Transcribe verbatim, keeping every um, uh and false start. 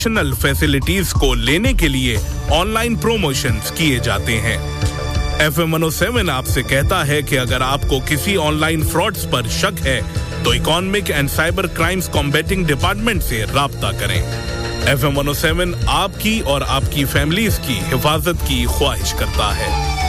Additional facilities को लेने के लिए ऑनलाइन प्रमोशंस किए जाते हैं। F M one O seven आपसे कहता है कि अगर आपको किसी ऑनलाइन फ्रॉड्स पर शक है तो economic and cyber crimes combating department से राब्ता करें। F M one O seven आपकी और आपकी फैमिलीज की हिफाजत की ख्वाहिश करता है।